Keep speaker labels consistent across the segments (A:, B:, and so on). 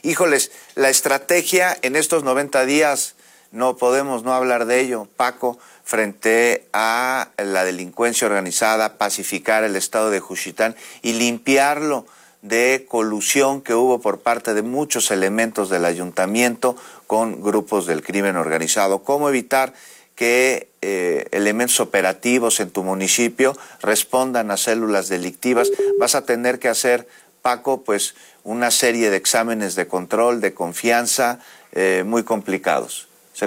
A: Híjoles, la estrategia en estos 90 días, no podemos no hablar de ello, Paco, frente a la delincuencia organizada, pacificar el estado de Juchitán y limpiarlo de colusión que hubo por parte de muchos elementos del ayuntamiento con grupos del crimen organizado. ¿Cómo evitar que elementos operativos en tu municipio respondan a células delictivas? Vas a tener que hacer, Paco, pues una serie de exámenes de control, de confianza, muy complicados. Se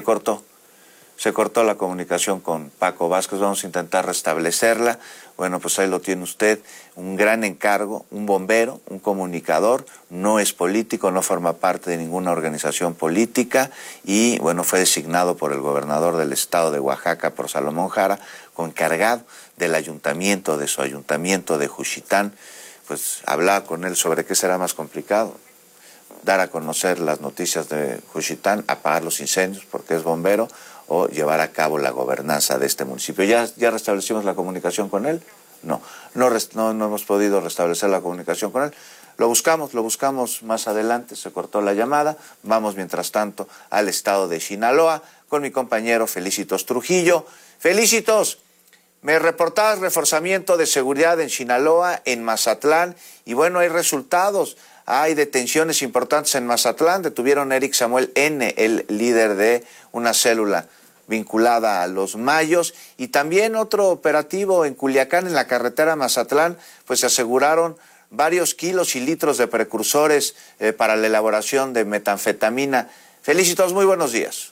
A: cortó la comunicación con Paco Vázquez, vamos a intentar restablecerla. Bueno, pues ahí lo tiene usted, un gran encargo, un bombero, un comunicador, no es político, no forma parte de ninguna organización política y, bueno, fue designado por el gobernador del estado de Oaxaca, por Salomón Jara, como encargado del ayuntamiento, de su ayuntamiento de Juchitán. Pues hablaba con él sobre qué será más complicado, dar a conocer las noticias de Juchitán, apagar los incendios porque es bombero, o llevar a cabo la gobernanza de este municipio. ¿Ya restablecimos la comunicación con él? No hemos podido restablecer la comunicación con él. Lo buscamos más adelante, se cortó la llamada. Vamos mientras tanto al estado de Sinaloa con mi compañero Felicitos Trujillo. Felicitos, me reportabas reforzamiento de seguridad en Sinaloa, en Mazatlán, y bueno, hay resultados. Hay detenciones importantes en Mazatlán, detuvieron a Eric Samuel N., el líder de una célula vinculada a los Mayos, y también otro operativo en Culiacán, en la carretera Mazatlán, pues se aseguraron varios kilos y litros de precursores para la elaboración de metanfetamina. Felicitos, muy buenos días.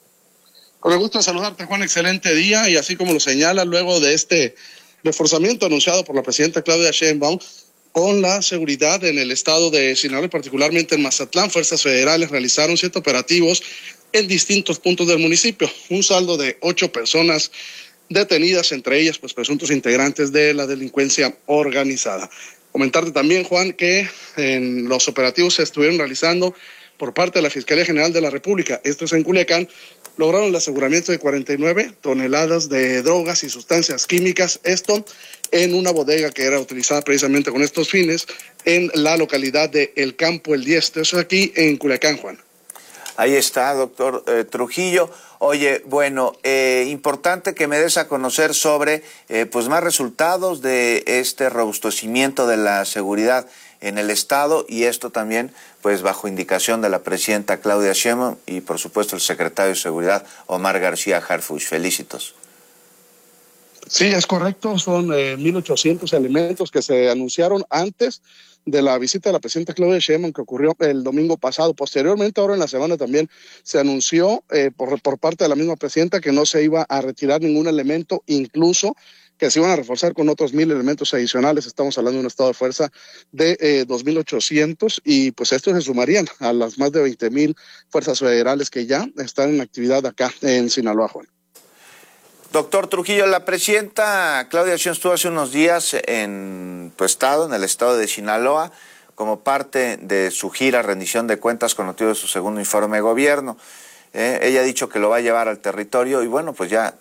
B: Con el gusto de saludarte, Juan, excelente día, y así como lo señala, luego de este reforzamiento anunciado por la presidenta Claudia Sheinbaum, con la seguridad en el estado de Sinaloa, particularmente en Mazatlán, fuerzas federales realizaron 7 operativos en distintos puntos del municipio. Un saldo de 8 personas detenidas, entre ellas pues presuntos integrantes de la delincuencia organizada. Comentarte también, Juan, que en los operativos se estuvieron realizando por parte de la Fiscalía General de la República, esto es en Culiacán, lograron el aseguramiento de 49 toneladas de drogas y sustancias químicas, esto en una bodega que era utilizada precisamente con estos fines en la localidad de El Campo El Dieste, eso aquí en Culiacán, Juan.
A: Ahí está, doctor Trujillo. Oye, bueno, importante que me des a conocer sobre pues más resultados de este robustecimiento de la seguridad en el estado, y esto también pues bajo indicación de la presidenta Claudia Sheinbaum y por supuesto el secretario de Seguridad Omar García Harfuch. Felicitos.
B: Sí, es correcto, son 1,800 elementos que se anunciaron antes de la visita de la presidenta Claudia Sheinbaum que ocurrió el domingo pasado. Posteriormente, ahora en la semana también se anunció por parte de la misma presidenta que no se iba a retirar ningún elemento, incluso que se iban a reforzar con otros 1,000 elementos adicionales. Estamos hablando de un estado de fuerza de 2,800 y pues estos se sumarían a las más de 20,000 fuerzas federales que ya están en actividad acá en Sinaloa, Juan.
A: Doctor Trujillo, la presidenta Claudia Sheinbaum estuvo hace unos días en tu estado, en el estado de Sinaloa, como parte de su gira rendición de cuentas con motivo de su segundo informe de gobierno. Ella ha dicho que lo va a llevar al territorio y bueno, pues ya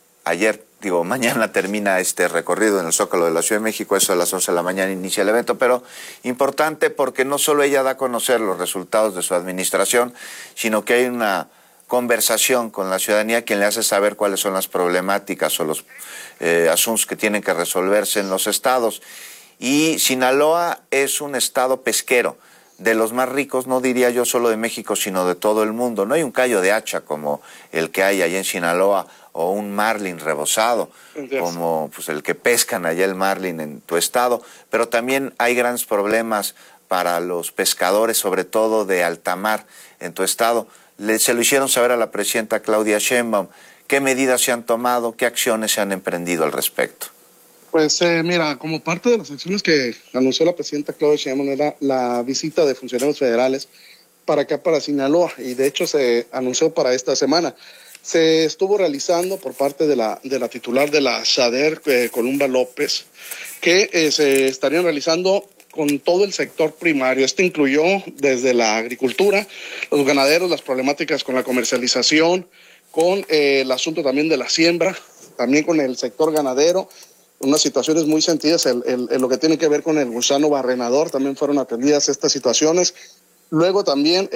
A: mañana termina este recorrido en el Zócalo de la Ciudad de México, eso a las 11 de la mañana inicia el evento, pero importante porque no solo ella da a conocer los resultados de su administración, sino que hay una conversación con la ciudadanía quien le hace saber cuáles son las problemáticas o los asuntos que tienen que resolverse en los estados. Y Sinaloa es un estado pesquero, de los más ricos, no diría yo solo de México, sino de todo el mundo. No hay un callo de hacha como el que hay allá en Sinaloa, o un marlin rebozado, como pues el que pescan allá el marlin en tu estado, pero también hay grandes problemas para los pescadores, sobre todo de alta mar en tu estado. Se lo hicieron saber a la presidenta Claudia Sheinbaum. ¿Qué medidas se han tomado? ¿Qué acciones se han emprendido al respecto?
B: Pues mira, como parte de las acciones que anunció la presidenta Claudia Sheinbaum era la visita de funcionarios federales para acá, para Sinaloa, y de hecho se anunció para esta semana. Se estuvo realizando por parte de la titular de la SADER, Columba López, que se estarían realizando con todo el sector primario. Esto incluyó desde la agricultura, los ganaderos, las problemáticas con la comercialización, con el asunto también de la siembra, también con el sector ganadero, unas situaciones muy sentidas, en lo que tiene que ver con el gusano barrenador, también fueron atendidas estas situaciones. Luego también